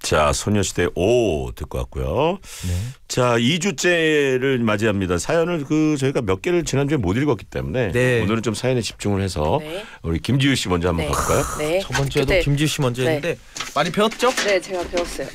자, 소녀시대 오 듣고 왔고요. 네. 자, 2주째를 맞이합니다. 사연을 저희가 몇 개를 지난주에 못 읽었기 때문에 네. 오늘은 좀 사연에 집중을 해서 네. 우리 김지우 씨 먼저 한번 가볼까요? 네. 저번 주에도 그때... 김지우 씨 먼저 했는데 많이 배웠죠? 네, 제가 배웠어요.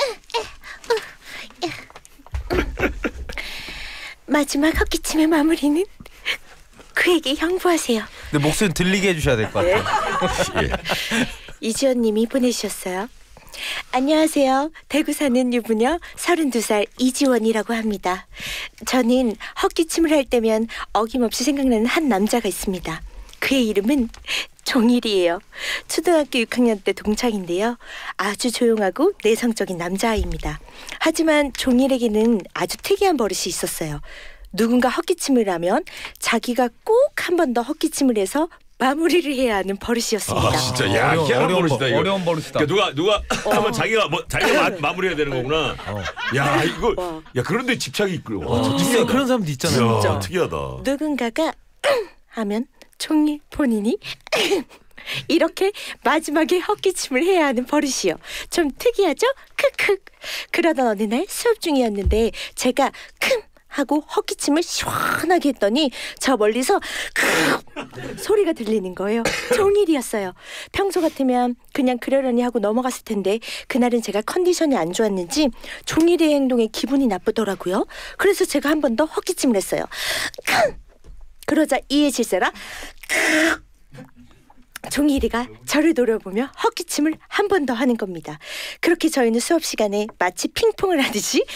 마지막 헛기침의 마무리는 그에게 형부하세요. 근데 목소리 들리게 해주셔야 될 것 같아요. 네. 이지원님이 보내주셨어요. 안녕하세요. 대구 사는 유부녀 32살 이지원이라고 합니다. 저는 헛기침을 할 때면 어김없이 생각나는 한 남자가 있습니다. 그의 이름은 종일이에요. 초등학교 6학년 때 동창인데요. 아주 조용하고 내성적인 남자아이입니다. 하지만 종일에게는 아주 특이한 버릇이 있었어요. 누군가 헛기침을 하면 자기가 꼭 한 번 더 헛기침을 해서 마무리를 해야 하는 버릇이었습니다. 아 진짜 야 희한한 버릇이다 이거. 어려운 버릇이다. 그러니까 누가 하면 자기가 마무리해야 되는 거구나. 야 이거 야 그런데 집착이 있고. 진짜 그런 사람도 있잖아요. 진짜 특이하다. 누군가가 하면 종일 본인이 이렇게 마지막에 헛기침을 해야 하는 버릇이요. 좀 특이하죠? 크크. 그러던 어느 날 수업 중이었는데 제가 킁 하고 헛기침을 시원하게 했더니 저 멀리서 크 소리가 들리는 거예요. 종일이었어요. 평소 같으면 그냥 그러려니 하고 넘어갔을 텐데 그날은 제가 컨디션이 안 좋았는지 종일이의 행동에 기분이 나쁘더라고요. 그래서 제가 한 번 더 헛기침을 했어요. 크 그러자 이에 질세라 종일이가 저를 노려보며 헛기침을 한 번 더 하는 겁니다. 그렇게 저희는 수업 시간에 마치 핑퐁을 하듯이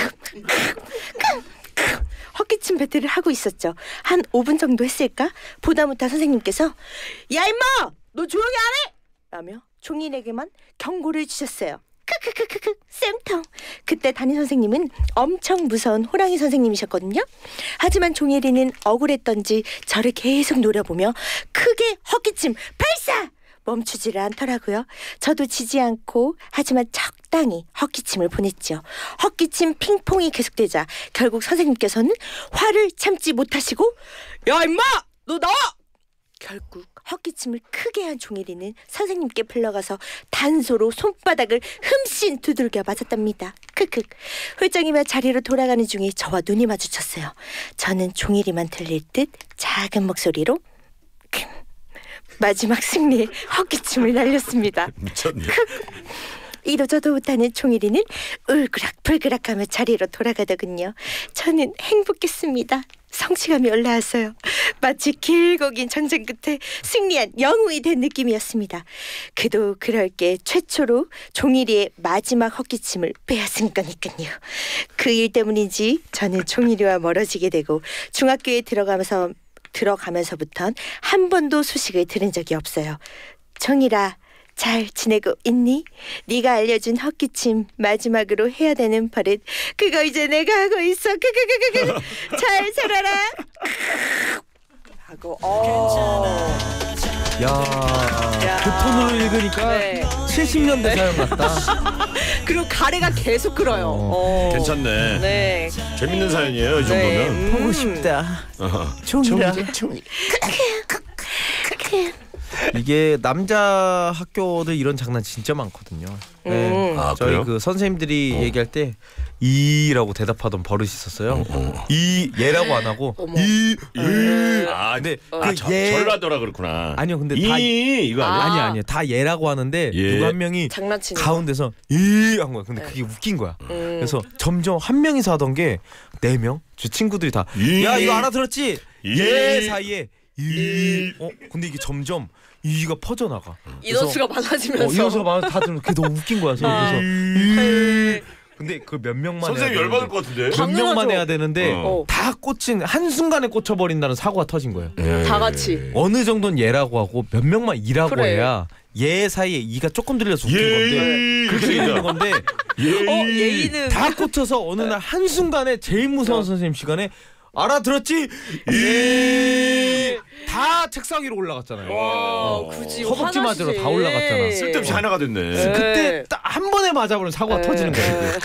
헛기침 배틀을 하고 있었죠. 한 5분 정도 했을까? 보다 못한 선생님께서 야 임마! 너 조용히 안 해! 라며 종일에게만 경고를 주셨어요. 크크크크크 쌤통. 그때 담임 선생님은 엄청 무서운 호랑이 선생님이셨거든요. 하지만 종일이는 억울했던지 저를 계속 노려보며 크게 헛기침 발사! 멈추지를 않더라고요. 저도 지지 않고 하지만 적당히 헛기침을 보냈죠. 헛기침 핑퐁이 계속되자 결국 선생님께서는 화를 참지 못하시고 야 임마! 너 나와! 결국 헛기침을 크게 한 종일이는 선생님께 불러가서 단소로 손바닥을 흠씬 두들겨 맞았답니다. 크크. 훌쩍이며 자리로 돌아가는 중에 저와 눈이 마주쳤어요. 저는 종일이만 들릴 듯 작은 목소리로 마지막 승리에 헛기침을 날렸습니다. 미쳤네. 이도저도 못하는 종일이는 울그락불그락하며 자리로 돌아가더군요. 저는 행복했습니다. 성취감이 올라왔어요. 마치 길고 긴 전쟁 끝에 승리한 영웅이 된 느낌이었습니다. 그도 그럴 게 최초로 종일이의 마지막 헛기침을 빼앗은 거니까요. 그 일 때문인지 저는 종일이와 멀어지게 되고 중학교에 들어가면서부턴 한 번도 소식을 들은 적이 없어요. 종일아, 잘 지내고 있니? 네가 알려준 헛기침 마지막으로 해야 되는 버릇 그거 이제 내가 하고 있어. 잘 살아라 하고 그 톤으로 읽으니까 네. 70년대 사연 같다. 그리고 가래가 계속 끓어요. 괜찮네. 네. 재밌는 사연이에요 이 정도면. 네. 보고 싶다. 종이라. 이게 남자 학교들 이런 장난 진짜 많거든요. 네. 저희 그래요? 그 선생님들이 얘기할 때 이라고 대답하던 버릇이 있었어요. 이 얘라고 안 하고 이. 근데 전라도라 그렇구나. 아니요, 근데 다 이거 아니야? 아니요, 다 얘라고 하는데 누가 한 명이 가운데서 이 한 거야. 근데 그게 웃긴 거야. 그래서 점점 한 명이서 하던 게 4명, 제 친구들이 다 야 이거 알아들었지? 얘 사이에 근데 이게 점점 이가 퍼져나가. 인원수가 많아지면서. 인원수가 많아서 다들 그게 너무 웃긴 거야. 그래서 근데 그 몇 명만 선생님 열받을 것 같은데. 몇 명만 해야 되는데 다 꽂힌 한순간에 꽂혀버린다는 사고가 터진 거예요. 다 같이. 어느 정도는 얘라고 하고 몇 명만 이라고 해야 얘 사이에 이가 조금 들려서 웃긴 건데 그렇게 되는 건데 예의는 다 꽂혀서 어느 날 한순간에 제일 무서운 선생님 시간에 알아들었지? 다 책상 위로 올라갔잖아요. 굳이 허벅지 맞으러 다 올라갔잖아. 쓸데없이 하나가 됐네. 그때 딱 한 번에 맞아버리면 사고가 터지는 거예요.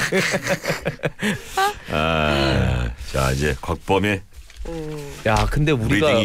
자 이제 곽범의 야 근데 우리가